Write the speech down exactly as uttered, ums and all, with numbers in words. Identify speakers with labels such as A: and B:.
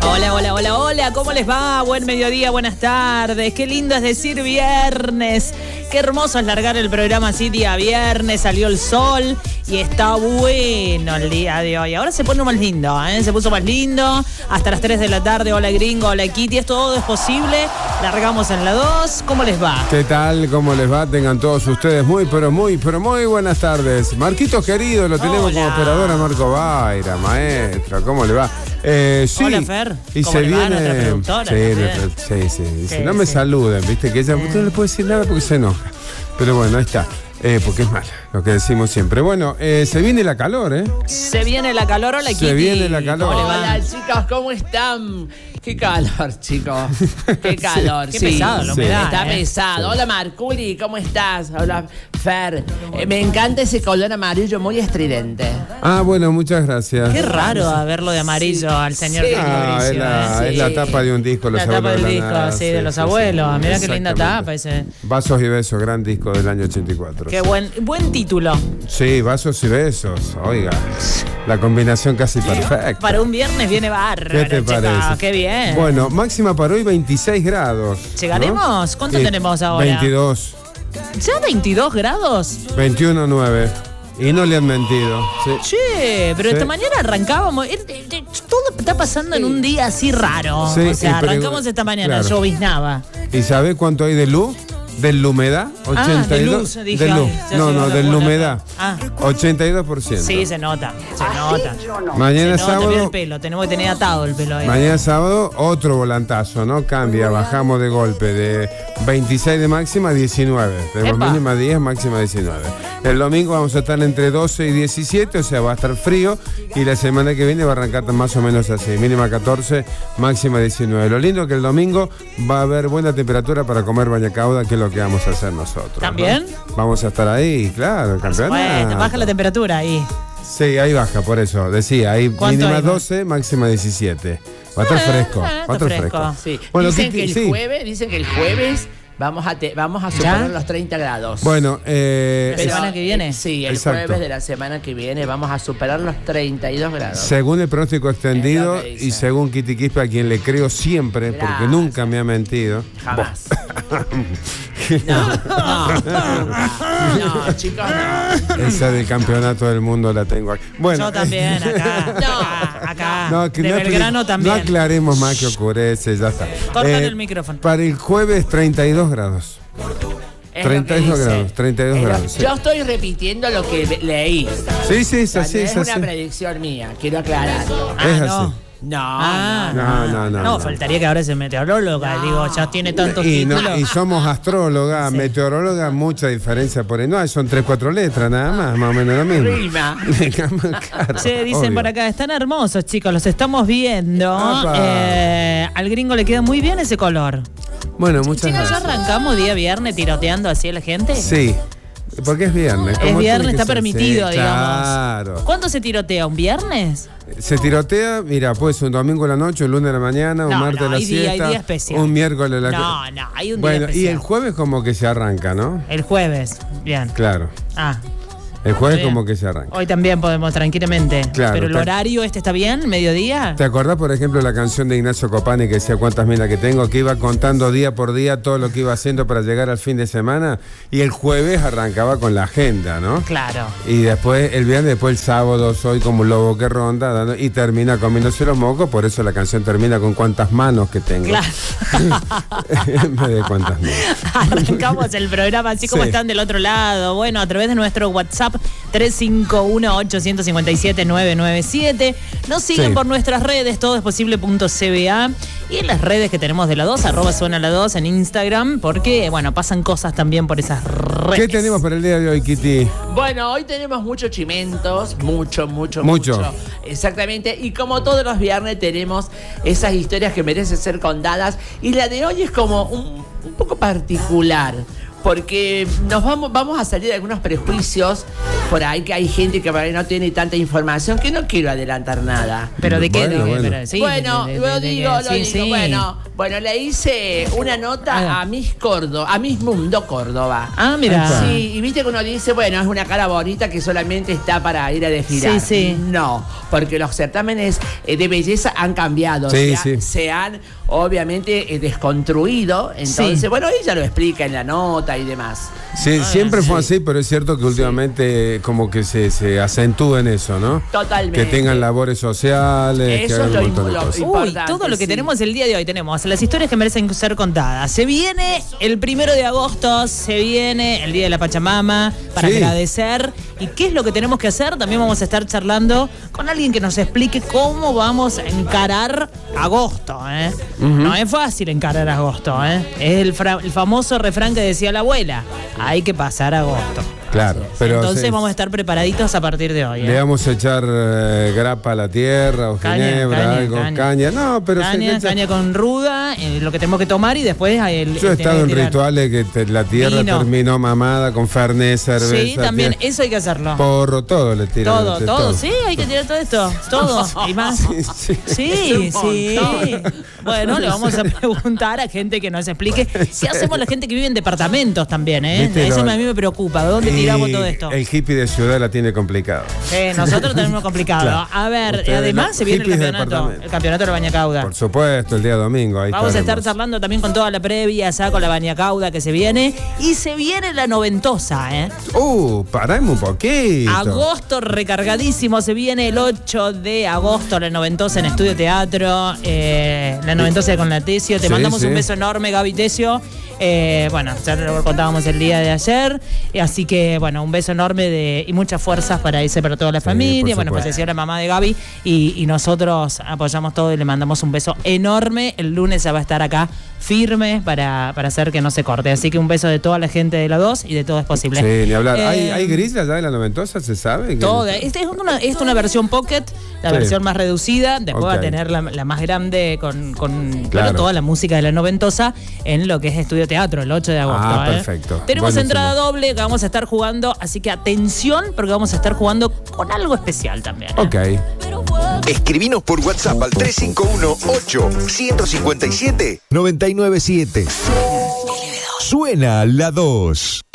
A: Hola, hola, hola, hola, ¿cómo les va? Buen mediodía, buenas tardes. Qué lindo es decir viernes. Qué hermoso es largar el programa así día viernes, salió el sol y está bueno el día de hoy. Ahora se pone más lindo, ¿eh? Se puso más lindo. Hasta las tres de la tarde, hola Gringo, hola Kitty, esto todo es posible. Largamos en la dos, ¿cómo les va?
B: ¿Qué tal? ¿Cómo les va? Tengan todos ustedes muy, pero muy, pero muy buenas tardes. Marquito querido, lo tenemos
A: Hola.
B: como operadora Marco Baira, maestra, ¿cómo le va? Eh, sí.
A: Hola, Fer.
B: Y
A: ¿Cómo
B: se
A: le va?
B: viene.
A: Nuestra productora
B: sí,
A: también.
B: nuestra- sí, sí. Dice,
A: Sí,
B: no me
A: sí.
B: saluden, viste, que ella
A: Sí.
B: usted no le puede decir nada porque se enoja. Pero bueno, ahí está. Eh, porque es mala, lo que decimos siempre. Bueno, eh, se viene la calor, ¿eh?
A: Se viene la calor, hola Kitty.
B: Se viene la calor.
A: ¿Cómo le va?
C: Hola chicos, ¿cómo están? Qué calor, chicos. Qué calor.
A: Qué
C: sí.
A: pesado la
B: Sí.
A: humedad,
C: Está
A: ¿eh?
C: pesado. Hola Marculi, ¿cómo estás? Hola Fer. Eh, me encanta ese color amarillo muy estridente.
B: Ah, bueno, muchas gracias.
A: Qué raro a verlo de amarillo al señor
C: Sí.
A: Gringo
B: Ah, es
A: Bricio,
B: la,
A: ¿eh?
B: es la
C: Sí.
B: tapa de un disco, los
A: La tapa
B: abuelos
A: del
B: de
A: disco,
B: la nada.
A: sí, de los abuelos. Mirá qué linda
B: Exactamente.
A: tapa ese.
B: Vasos y besos, gran disco del año ochenta y cuatro.
A: Qué buen, buen título.
B: Sí, vasos y besos, oiga, la combinación casi perfecta.
A: Para un viernes viene bárbaro.
B: ¿Qué te
A: chica,
B: parece?
A: Qué bien.
B: Bueno, máxima para hoy veintiséis grados. ¿no?
A: ¿Llegaremos? ¿Cuánto
B: Sí,
A: tenemos ahora?
B: veintidós,
A: ¿Ya veintidós grados?
B: veintiuno nueve. Y no le han mentido. Sí.
A: Che, pero
B: Sí.
A: esta mañana arrancábamos. eh, eh, eh, Todo está pasando en un día así raro.
B: Sí,
A: o sea,
B: y pero-
A: arrancamos esta mañana,
B: claro.
A: lloviznaba.
B: ¿Y sabe cuánto hay de luz? ¿De la humedad? ochenta y dos.
A: de luz, dije,
B: de luz.
A: ay, ya
B: No,
A: se
B: no,
A: va la
B: de la
A: bola.
B: humedad.
A: Ah.
B: ochenta y dos por ciento.
A: Sí, se nota, se nota.
B: Mañana
A: se nota, mira
B: sábado.
A: el pelo, tenemos que tener atado el pelo ahí.
B: Mañana sábado otro volantazo, ¿no? Cambia, bajamos de golpe de veintiséis de máxima a diecinueve. Tenemos
A: Epa.
B: mínima diez, máxima diecinueve. El domingo vamos a estar entre doce y diecisiete, o sea, va a estar frío. Y la semana que viene va a arrancar más o menos así, mínima catorce, máxima diecinueve. Lo lindo es que el domingo va a haber buena temperatura para comer bañacauda, que es lo que vamos a hacer nosotros. ¿no?
A: ¿También?
B: Vamos a estar ahí, claro, el campeonato.
A: Bueno, baja la temperatura ahí.
B: Sí, ahí baja, por eso. Decía, ahí
A: ¿Cuánto
B: mínima
A: hay?
B: doce, máxima diecisiete. Va a estar
A: Ah,
B: fresco.
A: ah,
B: Va a
A: está
B: estar
A: fresco.
B: fresco.
C: Sí.
B: Bueno,
C: dicen
B: Kitty,
C: que el
B: sí.
C: jueves, dicen que el jueves vamos a te- vamos a superar
A: ¿Ya?
C: los treinta grados.
B: Bueno, eh,
A: La semana que viene.
C: eh, Sí, el
B: Exacto.
C: jueves de la semana que viene vamos a superar los treinta y dos grados.
B: según el pronóstico extendido
C: Es lo que dicen.
B: y según Kitty Quispe, a quien le creo siempre, porque
C: Gracias.
B: nunca me ha mentido.
C: Jamás. No, no, no, chicos, no.
B: Esa del campeonato del mundo la tengo aquí. Bueno,
A: Yo también, acá.
C: No.
A: acá, acá.
B: No, que
A: de
B: no,
A: Belgrano
B: no
A: también.
B: aclaremos más que ocurrece, ya está.
A: Córtale el micrófono.
B: Para el jueves, treinta y dos grados.
C: Es lo
B: treinta y dos
C: que dice.
B: grados, treinta y dos
C: Es lo-
B: grados, sí.
C: Yo estoy repitiendo lo que ve- leí.
B: Sí, sí, es
C: O sea,
B: así,
C: no
B: es
C: es una
B: así.
C: predicción mía, quiero aclararlo.
A: Ah,
B: Es
A: no.
B: así.
C: No,
A: Ah,
B: no, no, no, no.
A: faltaría que ahora se meteoróloga.
C: No.
A: Digo, ya tiene tantos
B: Y, no-
A: títulos.
B: y somos astrólogas,
A: Sí.
B: meteorólogas, mucha diferencia por ahí. No, hay, son tres, cuatro letras nada más, más o menos lo mismo.
C: Rima.
B: Claro,
A: Che, dicen
B: obvio.
A: por acá, están hermosos, chicos, los estamos viendo.
B: Apa.
A: Eh, al gringo le queda muy bien ese color.
B: Bueno, muchas
A: Chicos, ya
B: gracias.
A: arrancamos día viernes tiroteando así a la gente.
B: Sí, porque es viernes.
A: Es
B: como
A: viernes,
B: tiene que
A: está
B: ser.
A: permitido,
B: Sí,
A: digamos.
B: Claro.
A: ¿Cuándo se tirotea? ¿Un viernes?
B: Se tirotea, mira, puede ser un domingo a la noche, un lunes a la mañana, un
A: No,
B: martes
A: no,
B: a la
A: hay día- hay
B: siesta,
A: día especial.
B: un miércoles a la
A: No, no, hay un día
B: Bueno, y
A: especial.
B: el jueves como que se arranca, ¿no?
A: El jueves. Bien.
B: Claro.
A: Ah,
B: El jueves
A: bien.
B: como que se arranca.
A: Hoy también podemos tranquilamente.
B: Claro,
A: Pero el
B: está-
A: horario este está bien, mediodía.
B: ¿Te acordás, por ejemplo, la canción de Ignacio Copani que decía cuántas minas que tengo? Que iba contando día por día todo lo que iba haciendo para llegar al fin de semana. Y el jueves arrancaba con la agenda, ¿no?
A: Claro.
B: Y después, el viernes, después el sábado, soy como un lobo que ronda, dando- y termina comiéndose los mocos, por eso la canción termina con cuántas manos que tengo.
A: Claro.
B: En vez de cuántas manos.
A: Arrancamos el programa así como
B: Sí.
A: están del otro lado. Bueno, a través de nuestro WhatsApp tres cinco uno, ocho cinco siete, nueve nueve siete. Nos siguen
B: Sí.
A: por nuestras redes, todo es posible punto c b a. Y en las redes que tenemos de la dos, arroba suena la dos en Instagram, porque, bueno, pasan cosas también por esas redes.
B: ¿Qué tenemos para el día de hoy, Kitty?
C: Bueno, hoy tenemos muchos chimentos, mucho, mucho,
B: Mucho.
C: mucho. Exactamente. Y como todos los viernes tenemos esas historias que merecen ser contadas. Y la de hoy es como un, un poco particular. porque nos vamos, vamos a salir de algunos prejuicios por ahí, que hay gente que por ahí no tiene tanta información, que no quiero adelantar nada.
A: ¿Pero de qué?
B: Bueno,
A: de,
B: bueno.
A: pero, sí,
C: bueno,
A: de, de,
C: lo
A: de, de,
C: digo,
A: de,
C: lo
A: sí,
C: digo.
A: sí.
C: Bueno, bueno, le hice una nota
A: Ah.
C: a Miss Córdoba, a Miss Mundo Córdoba.
A: Ah, mira.
C: Sí, y viste que uno dice, bueno, es una cara bonita que solamente está para ir a desfilar.
A: Sí, sí.
C: No, porque los certámenes eh, de belleza han cambiado.
B: Sí,
C: se,
B: sí.
C: ha- se han, obviamente, eh, desconstruido. Entonces,
A: Sí.
C: bueno, ella lo explica en la nota y demás.
B: Sí, siempre fue
C: sí.
B: así, pero es cierto que últimamente como que se, se acentúa en eso, ¿no?
C: Totalmente.
B: Que tengan labores sociales, que
C: Eso
B: hagan
C: es lo
B: un montón de
C: im- lo-
B: cosas.
C: im-
A: Uy,
C: Importante,
A: todo lo que
C: sí.
A: tenemos el día de hoy tenemos las historias que merecen ser contadas. Se viene el primero de agosto, se viene el Día de la Pachamama para
B: Sí.
A: agradecer. ¿Y qué es lo que tenemos que hacer? También vamos a estar charlando con alguien que nos explique cómo vamos a encarar agosto. ¿eh? No es fácil encarar agosto. ¿eh? Es el, fra- el famoso refrán que decía la abuela. Hay que pasar agosto.
B: Claro, pero
A: Entonces
B: se-
A: vamos a estar preparaditos a partir de hoy. ¿eh?
B: le vamos a echar eh, grapa a la tierra o
A: Caña,
B: ginebra,
A: caña,
B: algo,
A: caña.
B: caña. No, pero se le
A: Caña,
B: echa-
A: caña con ruda, eh, lo que tenemos que tomar y después el,
B: Yo he
A: el
B: estado en
A: tener que tirar.
B: rituales que te- la tierra
A: Vino.
B: terminó mamada con fernet, cerveza.
A: Sí, también,
B: tiene-
A: eso hay que hacerlo.
B: porro, todo le tiran.
A: Todo,
B: de
A: todo, sí, hay que tirar todo esto, todo y más.
B: Sí, sí.
A: Sí,
C: Es un
A: sí.
C: montón.
A: Bueno, le vamos a preguntar a gente que nos explique qué hacemos la gente que vive en departamentos también, ¿eh?
B: Viste,
A: Eso
B: lo-
A: a mí me preocupa. ¿De dónde
B: Y
A: tiramos todo esto?
B: El hippie de ciudad la tiene complicado.
A: Sí, nosotros tenemos complicado.
B: Claro.
A: A ver,
B: Ustedes
A: además
B: no,
A: se viene el
B: hippies de
A: campeonato,
B: departamento.
A: el campeonato de la Baña Cauda.
B: Por supuesto, el día domingo. Ahí
A: Vamos a estar
B: estaremos.
A: charlando también con toda la previa, ya con la Baña Cauda que se viene. Y se viene la noventosa, ¿eh?
B: Uh, parame un poquito.
A: Agosto recargadísimo, se viene el ocho de agosto, la noventosa en Estudio Teatro, eh, la noventosa con la Tesio. Te
B: Sí,
A: mandamos
B: sí.
A: un beso enorme, Gaby Tesio. Eh, bueno, ya lo contábamos el día de ayer, eh, así que bueno, un beso enorme de, y muchas fuerzas para irse para toda la
B: Sí,
A: familia.
B: por
A: Bueno,
B: supuesto.
A: falleció la mamá de Gaby y, y nosotros apoyamos todo y le mandamos un beso enorme. El lunes ya va a estar acá firme para, para hacer que no se corte. Así que un beso de toda la gente de la dos y de Todo es Posible.
B: Sí, ni hablar. ¿Hay,
A: Eh,
B: ¿Hay grillas ya de la noventosa? ¿Se sabe? Que-
A: Toda. Esta es una, esta es una versión pocket, la
B: Sí.
A: versión más reducida. Después va a
B: Ok.
A: tener la, la más grande con, con bueno,
B: Claro.
A: toda la música de la noventosa en lo que es Estudio Teatro, el ocho de agosto.
B: Ah,
A: ¿eh?
B: perfecto.
A: Tenemos
B: Buenísimo.
A: entrada doble que vamos a estar jugando, así que atención, porque vamos a estar jugando con algo especial también. ¿eh?
B: Ok.
D: Escribinos por WhatsApp al tres cinco uno ocho uno cinco siete nueve nueve siete. Suena la dos.